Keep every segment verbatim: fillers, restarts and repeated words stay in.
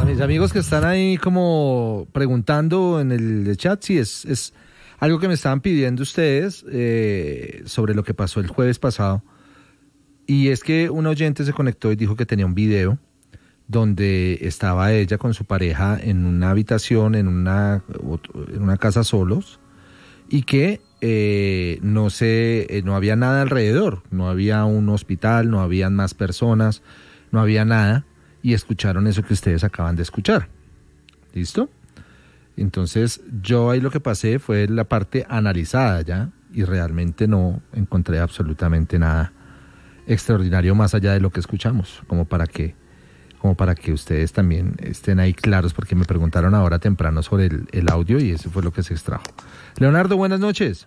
mis amigos que están ahí como preguntando en el chat, sí, es, es algo que me estaban pidiendo ustedes eh, sobre lo que pasó el jueves pasado. Y es que un oyente se conectó y dijo que tenía un video donde estaba ella con su pareja en una habitación, en una, en una casa solos, y que eh, no sé, eh, no había nada alrededor, no había un hospital, no habían más personas, no había nada, y escucharon eso que ustedes acaban de escuchar. ¿Listo? Entonces yo ahí lo que pasé fue la parte analizada ya, y realmente no encontré absolutamente nada extraordinario más allá de lo que escuchamos, como para que como para que ustedes también estén ahí claros, porque me preguntaron ahora temprano sobre el, el audio y eso fue lo que se extrajo. Leonardo, buenas noches.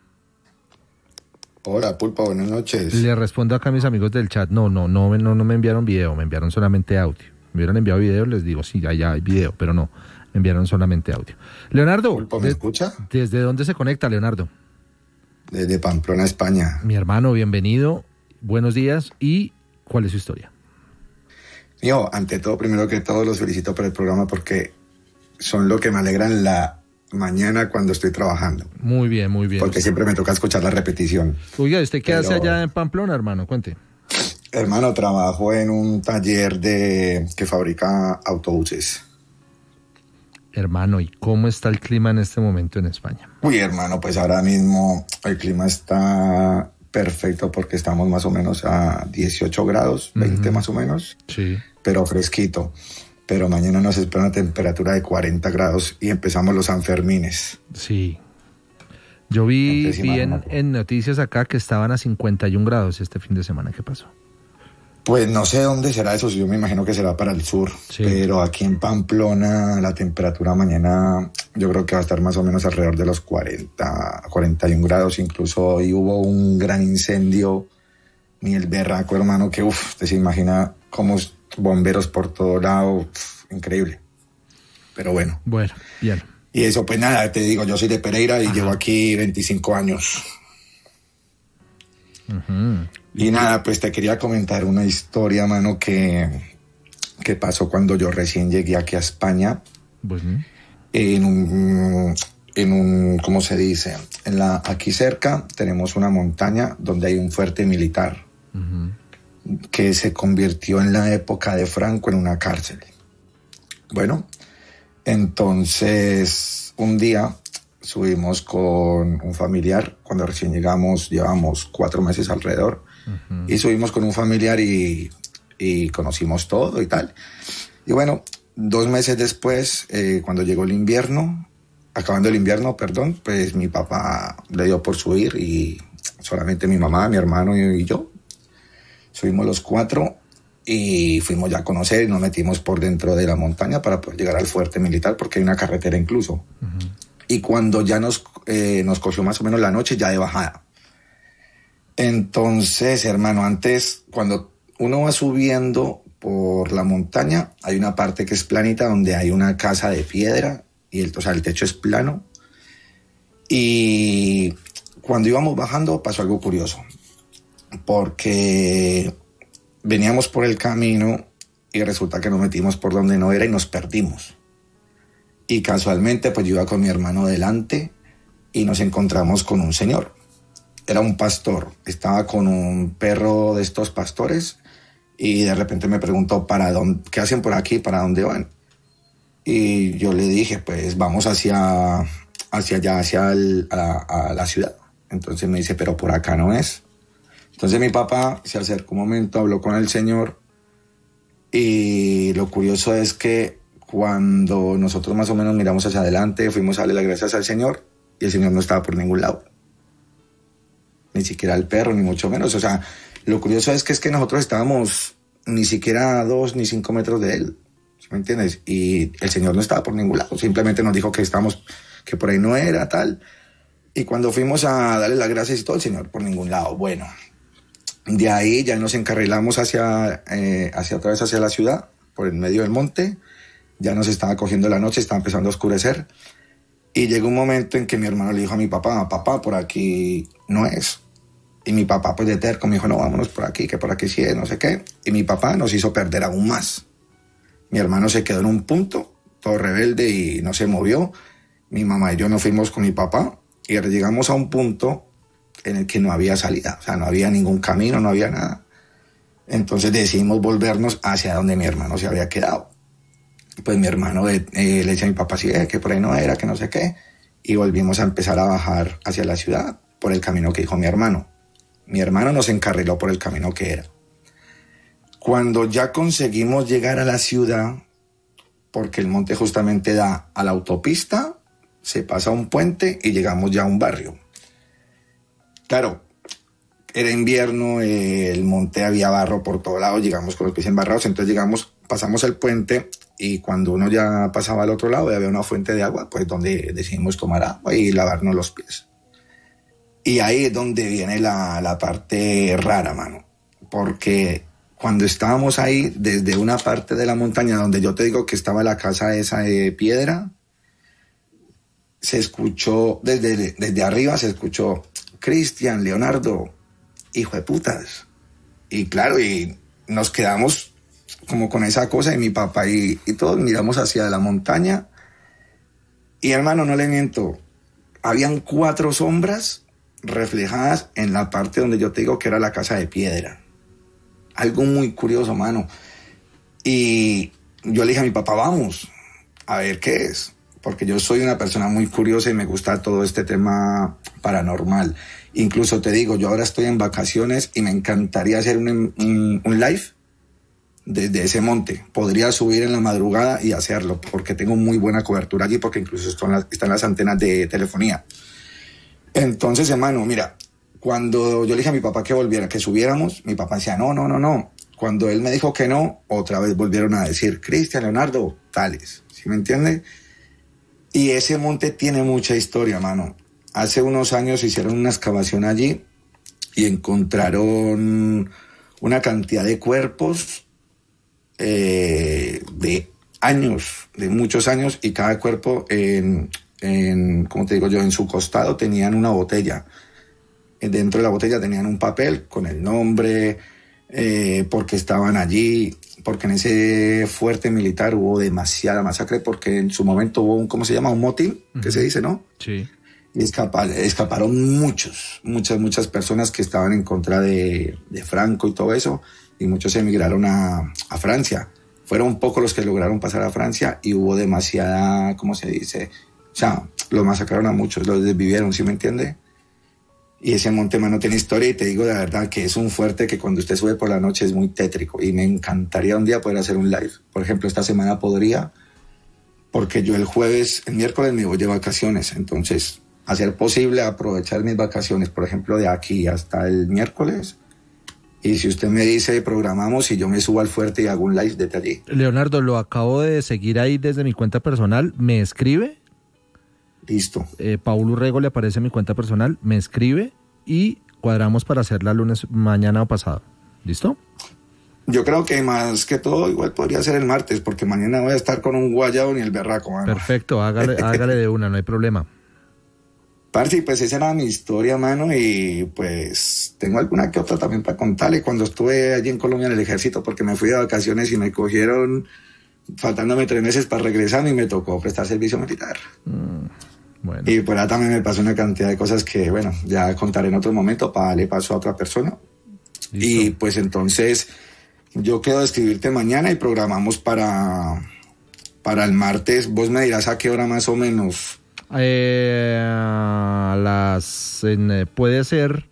Hola, Pulpa, buenas noches. Le respondo acá a mis amigos del chat, no, no, no, no, no me enviaron video, me enviaron solamente audio. Me hubieran enviado video, les digo, sí, ya, ya hay video, pero no, me enviaron solamente audio. Leonardo, Pulpa, ¿me de, escucha? ¿desde dónde se conecta, Leonardo? Desde Pamplona, España. Mi hermano, bienvenido, buenos días, y ¿cuál es su historia? Yo, ante todo, primero que todo, los felicito por el programa porque son lo que me alegran la mañana cuando estoy trabajando. Muy bien, muy bien. Porque siempre me toca escuchar la repetición. Oiga, ¿usted qué Pero, hace allá en Pamplona, hermano? Cuente. Hermano, trabajo en un taller de que fabrica autobuses. Hermano, ¿y cómo está el clima en este momento en España? Uy, hermano, pues ahora mismo el clima está perfecto porque estamos más o menos a dieciocho grados, veinte uh-huh. más o menos. Sí. Pero fresquito. Pero mañana nos espera una temperatura de cuarenta grados y empezamos los Sanfermines. Sí. Yo vi, vi en, en noticias acá que estaban a cincuenta y un grados este fin de semana. ¿Qué pasó? Pues no sé dónde será eso, yo me imagino que será para el sur. Sí. Pero aquí en Pamplona la temperatura mañana yo creo que va a estar más o menos alrededor de los cuarenta, cuarenta y un grados. Incluso hoy hubo un gran incendio, ni el berraco, hermano, que uff, usted se imagina como bomberos por todo lado, uf, increíble. Pero bueno. Bueno, bien. Y eso, pues nada, te digo, yo soy de Pereira y Ajá. llevo aquí veinticinco años. Uh-huh. Y nada, pues te quería comentar una historia, mano, que, que pasó cuando yo recién llegué aquí a España. Uh-huh. En un, en un, ¿cómo se dice? En la, aquí cerca tenemos una montaña donde hay un fuerte militar. Uh-huh. Que se convirtió en la época de Franco en una cárcel. Bueno, entonces un día subimos con un familiar, cuando recién llegamos, llevamos cuatro meses alrededor, uh-huh. y subimos con un familiar y, y conocimos todo y tal. Y bueno, dos meses después, eh, cuando llegó el invierno, acabando el invierno, perdón, pues mi papá le dio por subir y solamente mi mamá, mi hermano y, y yo. Subimos los cuatro y fuimos ya a conocer y nos metimos por dentro de la montaña para poder llegar al fuerte militar porque hay una carretera incluso. Uh-huh. Y cuando ya nos, eh, nos cogió más o menos la noche ya de bajada. Entonces, hermano, antes cuando uno va subiendo por la montaña hay una parte que es planita donde hay una casa de piedra y el, o sea, el techo es plano. Y cuando íbamos bajando pasó algo curioso. Porque veníamos por el camino y resulta que nos metimos por donde no era y nos perdimos. Y casualmente pues yo iba con mi hermano delante y nos encontramos con un señor. Era un pastor, estaba con un perro de estos pastores y de repente me preguntó, ¿para dónde, qué hacen por aquí? ¿Para dónde van? Y yo le dije, pues vamos hacia, hacia allá, hacia el, a, a la ciudad. Entonces me dice, pero por acá no es. Entonces mi papá se acercó un momento, habló con el señor y lo curioso es que cuando nosotros más o menos miramos hacia adelante, fuimos a darle las gracias al señor y el señor no estaba por ningún lado. Ni siquiera el perro, ni mucho menos. O sea, lo curioso es que es que nosotros estábamos ni siquiera a dos ni cinco metros de él. ¿Me entiendes? Y el señor no estaba por ningún lado. Simplemente nos dijo que estábamos, que por ahí no era, tal. Y cuando fuimos a darle las gracias y todo, el señor por ningún lado. Bueno, de ahí ya nos encarrilamos hacia, eh, hacia otra vez hacia la ciudad, por el medio del monte. Ya nos estaba cogiendo la noche, estaba empezando a oscurecer. Y llegó un momento en que mi hermano le dijo a mi papá, papá, por aquí no es. Y mi papá, pues de terco, me dijo, no, vámonos por aquí, que por aquí sí es, no sé qué. Y mi papá nos hizo perder aún más. Mi hermano se quedó en un punto, todo rebelde y no se movió. Mi mamá y yo nos fuimos con mi papá y llegamos a un punto en el que no había salida, o sea, no había ningún camino, no había nada. Entonces decidimos volvernos hacia donde mi hermano se había quedado. Pues mi hermano eh, le decía a mi papá, sí, eh, que por ahí no era, que no sé qué, y volvimos a empezar a bajar hacia la ciudad por el camino que dijo mi hermano. Mi hermano nos encarriló por el camino que era. Cuando ya conseguimos llegar a la ciudad, porque el monte justamente da a la autopista, se pasa un puente y llegamos ya a un barrio. Claro, era invierno, eh, el monte había barro por todos lados, llegamos con los pies embarrados, entonces llegamos, pasamos el puente y cuando uno ya pasaba al otro lado había una fuente de agua, pues donde decidimos tomar agua y lavarnos los pies. Y ahí es donde viene la, la parte rara, mano, porque cuando estábamos ahí, desde una parte de la montaña donde yo te digo que estaba la casa esa de piedra, se escuchó, desde, desde arriba se escuchó, Cristian, Leonardo, hijo de putas. Y claro, y nos quedamos como con esa cosa, y mi papá y, y todos miramos hacia la montaña, y hermano, no le miento, habían cuatro sombras reflejadas en la parte donde yo te digo que era la casa de piedra. Algo muy curioso, mano. Y yo le dije a mi papá, vamos a ver qué es, porque yo soy una persona muy curiosa y me gusta todo este tema paranormal. Incluso te digo, yo ahora estoy en vacaciones y me encantaría hacer un, un, un live desde ese monte. Podría subir en la madrugada y hacerlo, porque tengo muy buena cobertura allí, porque incluso están las, están las antenas de telefonía. Entonces, hermano, mira, cuando yo le dije a mi papá que volviera, que subiéramos, mi papá decía, no, no, no, no. Cuando él me dijo que no, otra vez volvieron a decir, Cristian, Leonardo, tales, ¿sí me entiende? Y ese monte tiene mucha historia, mano. Hace unos años hicieron una excavación allí y encontraron una cantidad de cuerpos eh, de años, de muchos años, y cada cuerpo, en, en, ¿cómo te digo yo?, en su costado tenían una botella. Dentro de la botella tenían un papel con el nombre, eh, porque estaban allí, porque en ese fuerte militar hubo demasiada masacre, porque en su momento hubo un, ¿cómo se llama?, un motín, uh-huh. que se dice, ¿no? Sí. Y escapar, escaparon muchos, muchas, muchas personas que estaban en contra de, de Franco y todo eso, y muchos emigraron a, a Francia. Fueron pocos los que lograron pasar a Francia y hubo demasiada, ¿cómo se dice? O sea, los masacraron a muchos, los desvivieron, ¿sí me entiende? Y ese monte, mano, tiene historia, y te digo de verdad que es un fuerte que cuando usted sube por la noche es muy tétrico, y me encantaría un día poder hacer un live. Por ejemplo, esta semana podría, porque yo el jueves, el miércoles me voy de vacaciones, entonces hacer posible aprovechar mis vacaciones, por ejemplo, de aquí hasta el miércoles, y si usted me dice, programamos, y yo me subo al fuerte y hago un live desde allí. Leonardo, lo acabo de seguir ahí desde mi cuenta personal, me escribe. Listo. Eh, Paul Urrego le aparece en mi cuenta personal, me escribe y cuadramos para hacerla lunes, mañana o pasado. ¿Listo? Yo creo que más que todo igual podría ser el martes, porque mañana voy a estar con un guayabo ni el berraco, mano. Perfecto, hágale, hágale de una, no hay problema. Parce, pues esa era mi historia, mano, y pues tengo alguna que otra también para contarle. Cuando estuve allí en Colombia en el ejército, porque me fui de vacaciones y me cogieron faltándome tres meses para regresar, y me tocó prestar servicio militar. Mm. Bueno. Y por ahí también me pasó una cantidad de cosas que, bueno, ya contaré en otro momento, para darle paso a otra persona. ¿Listo? Y pues entonces yo quedo de escribirte mañana y programamos para, para el martes. Vos me dirás a qué hora más o menos. Eh, a las, en, eh, puede ser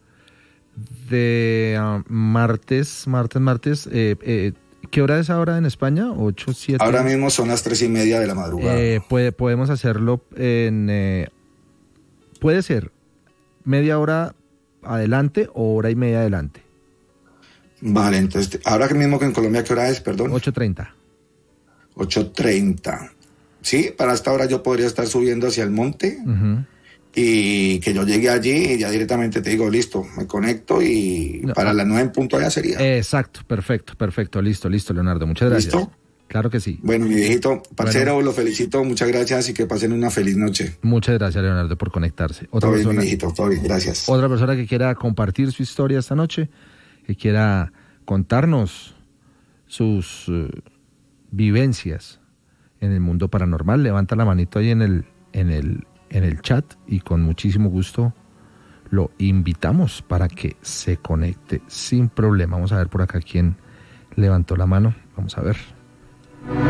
de uh, martes, martes, martes. Eh, eh, ¿Qué hora es ahora en España? ¿Ocho, siete? Ahora mismo son las tres y media de la madrugada. Eh, puede, podemos hacerlo en... Eh, puede ser media hora adelante o hora y media adelante. Vale, entonces, ahora mismo que en Colombia, ¿qué hora es, perdón? ocho treinta. ocho treinta. Sí, para esta hora yo podría estar subiendo hacia el monte. Uh-huh. Y que yo llegue allí y ya directamente te digo, listo, me conecto y no, para las nueve en punto allá sería. Exacto, perfecto, perfecto, listo, listo, Leonardo, muchas gracias. ¿Listo? Claro que sí. Bueno, mi viejito, parcero, bueno, lo felicito, muchas gracias y que pasen una feliz noche. Muchas gracias, Leonardo, por conectarse. Otra todo persona, bien, mi viejito, todo bien, gracias. Otra persona que quiera compartir su historia esta noche, que quiera contarnos sus uh, vivencias en el mundo paranormal, levanta la manito ahí en el, en el, en el chat y con muchísimo gusto lo invitamos para que se conecte sin problema. Vamos a ver por acá quién levantó la mano. Vamos a ver.